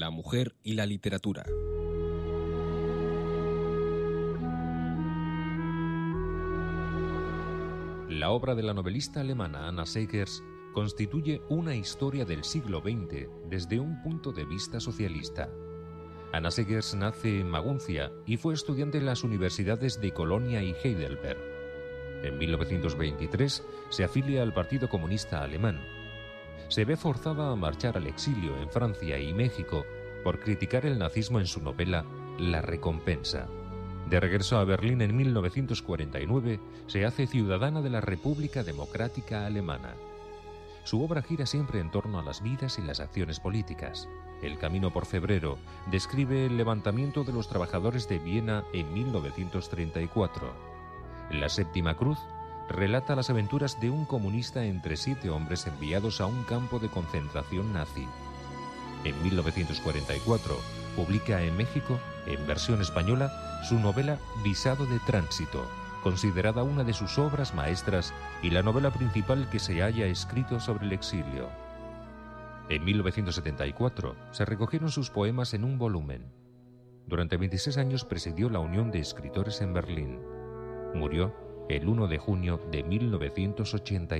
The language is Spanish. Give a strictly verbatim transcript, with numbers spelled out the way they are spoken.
la mujer y la literatura. La obra de la novelista alemana Anna Seghers constituye una historia del siglo veinte desde un punto de vista socialista. Anna Seghers nace en Maguncia y fue estudiante en las universidades de Colonia y Heidelberg. En mil novecientos veintitrés se afilia al Partido Comunista Alemán. Se ve forzada a marchar al exilio en Francia y México por criticar el nazismo en su novela La recompensa. De regreso a Berlín en mil novecientos cuarenta y nueve, se hace ciudadana de la República Democrática Alemana. Su obra gira siempre en torno a las vidas y las acciones políticas. El camino por febrero describe el levantamiento de los trabajadores de Viena en mil novecientos treinta y cuatro. La séptima cruz relata las aventuras de un comunista entre siete hombres enviados a un campo de concentración nazi. En mil novecientos cuarenta y cuatro publica en México, en versión española, su novela Visado de tránsito, considerada una de sus obras maestras y la novela principal que se haya escrito sobre el exilio. En mil novecientos setenta y cuatro se recogieron sus poemas en un volumen. Durante veintiséis años presidió la Unión de Escritores en Berlín. Murió el uno de junio de mil novecientos ochenta.